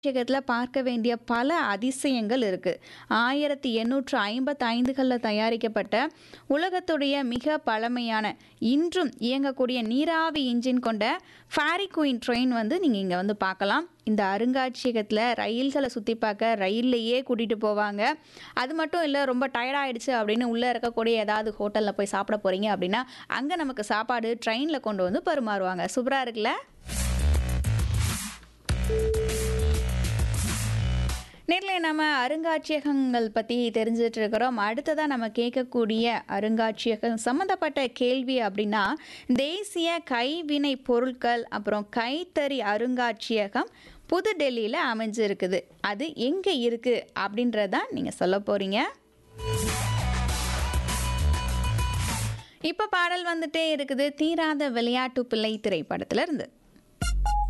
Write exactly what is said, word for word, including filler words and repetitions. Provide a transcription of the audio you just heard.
அருங்காட்சியகத்துல பார்க்க வேண்டிய பல அதிசயங்கள் இருக்கு. ஆயிரத்து எண்ணூற்று ஐம்பத்தைந்துகள்ல தயாரிக்கப்பட்ட உலகத்துடைய மிக பழமையான, இன்றும் இயங்கக்கூடிய நீராவி இன்ஜின் கொண்ட ஃபேரி குயின் ட்ரெயின் வந்து நீங்க இங்க வந்து பார்க்கலாம். இந்த அருங்காட்சியகத்துல ரயில்கள சுத்தி பார்க்க ரயில்லயே கூட்டிட்டு போவாங்க. அது மட்டும் இல்ல, ரொம்ப டயர்ட் ஆயிடுச்சு அப்படின்னு உள்ள இருக்கக்கூடிய ஏதாவது ஹோட்டல்ல போய் சாப்பிட போறீங்க அப்படின்னா, அங்க நமக்கு சாப்பாடு ட்ரெயின்ல கொண்டு வந்து பரிமாறுவாங்க. சூப்பரா இருக்குல்ல? நேர்ல நம்ம அருங்காட்சியகங்கள் பத்தி தெரிஞ்சுட்டு இருக்கிறோம். அடுத்ததா நம்ம கேட்கக்கூடிய அருங்காட்சியகம் சம்மந்தப்பட்ட கேள்வி அப்படின்னா, தேசிய கைவினை பொருட்கள் அப்புறம் கைத்தறி அருங்காட்சியகம் புது டெல்லியில அமைஞ்சிருக்குது. அது எங்க இருக்கு அப்படின்றத நீங்க சொல்ல போறீங்க. இப்ப பாடல் வந்துட்டே இருக்குது. தீராத விளையாட்டு பிள்ளை திரைப்படத்துல இருந்து.